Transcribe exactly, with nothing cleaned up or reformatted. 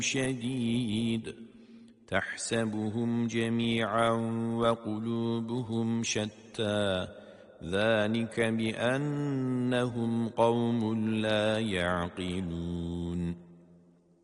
شديد تحسبهم جميعا وقلوبهم شتى ذلك بأنهم قوم لا يعقلون